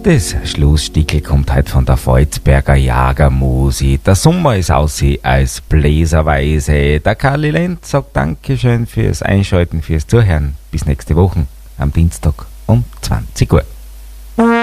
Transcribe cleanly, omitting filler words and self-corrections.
Das Schlussstickel kommt heute von der Volzberger Jagermusik. Der Sommer ist aussehen als Bläserweise. Der Karli Lenz sagt Dankeschön fürs Einschalten, fürs Zuhören. Bis nächste Woche am Dienstag um 20 Uhr.